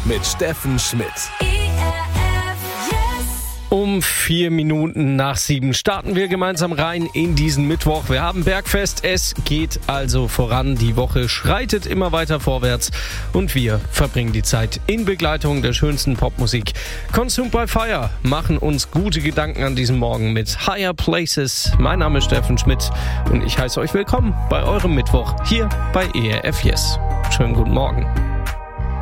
mit Steffen Schmidt. Um 4 Minuten nach 7 starten wir gemeinsam rein in diesen Mittwoch. Wir haben Bergfest, es geht also voran. Die Woche schreitet immer weiter vorwärts und wir verbringen die Zeit in Begleitung der schönsten Popmusik. Consumed by Fire machen uns gute Gedanken an diesem Morgen mit Higher Places. Mein Name ist Steffen Schmidt und ich heiße euch willkommen bei eurem Mittwoch hier bei ERF Yes. Schönen guten Morgen.